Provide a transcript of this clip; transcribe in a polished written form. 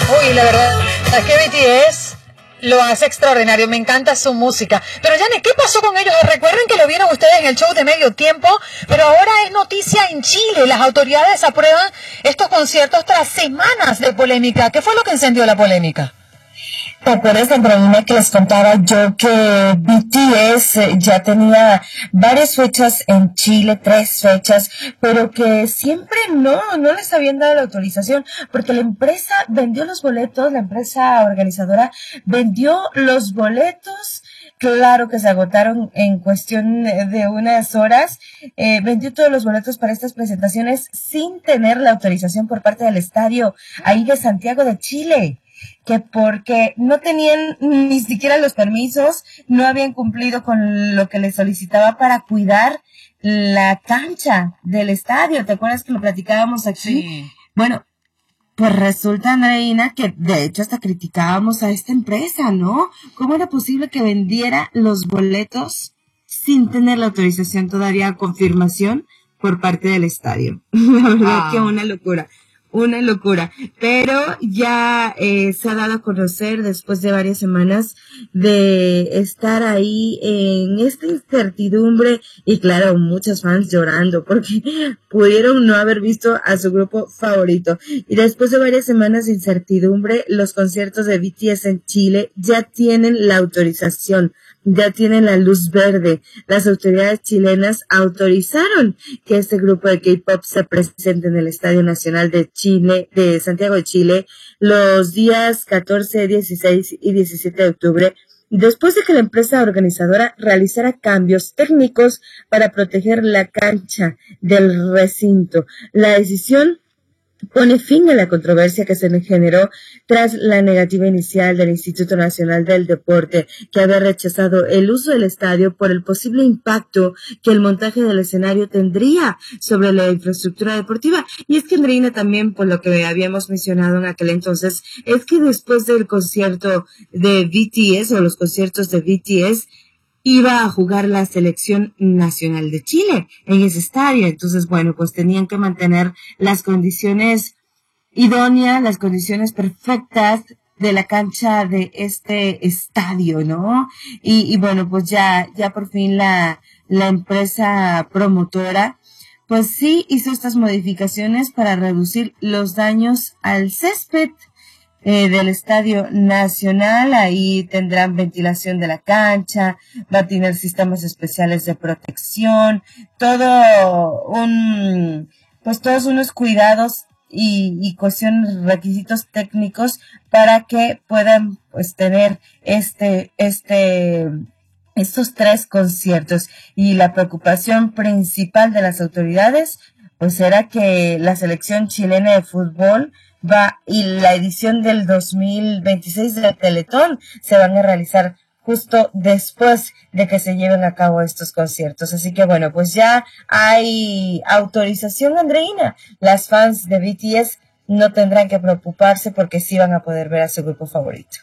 Uy, la verdad es que BTS lo hace extraordinario, me encanta su música. Pero Yane, ¿qué pasó con ellos? Recuerden que lo vieron ustedes en el show de Medio Tiempo, pero ahora es noticia en Chile. Las autoridades aprueban estos conciertos tras semanas de polémica. ¿Qué fue lo que encendió la polémica? ¿Te acuerdas, Andreina, que les contaba yo que BTS ya tenía varias fechas en Chile, 3 fechas, pero que siempre no les habían dado la autorización, porque la empresa vendió los boletos, la empresa organizadora vendió los boletos, claro que se agotaron en cuestión de unas horas, vendió todos los boletos para estas presentaciones sin tener la autorización por parte del estadio ahí de Santiago de Chile, que porque no tenían ni siquiera los permisos, no habían cumplido con lo que les solicitaba para cuidar la cancha del estadio. ¿Te acuerdas que lo platicábamos aquí? Sí. Bueno, pues resulta, Andreina, que de hecho hasta criticábamos a esta empresa, ¿no? ¿Cómo era posible que vendiera los boletos sin tener la autorización todavía, confirmación por parte del estadio? La verdad que una locura. Una locura, pero ya se ha dado a conocer después de varias semanas de estar ahí en esta incertidumbre y claro, muchos fans llorando porque pudieron no haber visto a su grupo favorito. Y después de varias semanas de incertidumbre, los conciertos de BTS en Chile ya tienen la autorización, ya tienen la luz verde. Las autoridades chilenas autorizaron que este grupo de K-pop se presente en el Estadio Nacional de Chile, de Santiago de Chile, los días 14, 16 y 17 de octubre, después de que la empresa organizadora realizara cambios técnicos para proteger la cancha del recinto. La decisión pone fin a la controversia que se generó tras la negativa inicial del Instituto Nacional del Deporte, que había rechazado el uso del estadio por el posible impacto que el montaje del escenario tendría sobre la infraestructura deportiva. Y es que, Andreina, también por lo que habíamos mencionado en aquel entonces, es que después del concierto de BTS o los conciertos de BTS, iba a jugar la selección nacional de Chile en ese estadio. Entonces, bueno, pues tenían que mantener las condiciones idóneas, las condiciones perfectas de la cancha de este estadio, ¿no? Y bueno, pues ya por fin la empresa promotora, pues sí hizo estas modificaciones para reducir los daños al césped del Estadio Nacional. Ahí tendrán ventilación de la cancha, va a tener sistemas especiales de protección, todos unos cuidados y requisitos técnicos para que puedan pues tener estos 3 conciertos. Y la preocupación principal de las autoridades pues era que la selección chilena de fútbol y la edición del 2026 de Teletón se van a realizar justo después de que se lleven a cabo estos conciertos. Así que bueno, pues ya hay autorización, Andreina. Las fans de BTS no tendrán que preocuparse porque sí van a poder ver a su grupo favorito.